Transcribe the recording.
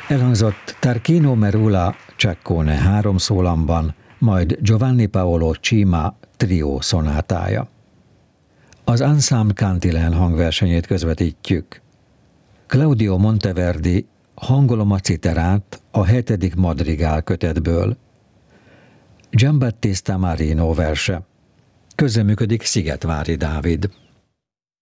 Elhangzott Tarquino Merula Ceccone 3 szólamban, majd Giovanni Paolo Cima trio szonátája. Az Ensemble Cantilene hangversenyét közvetítjük. Claudio Monteverdi Hangolom a citerát a 7. madrigál kötetből. Giambattista Marino verse. Közreműködik Szigetvári Dávid.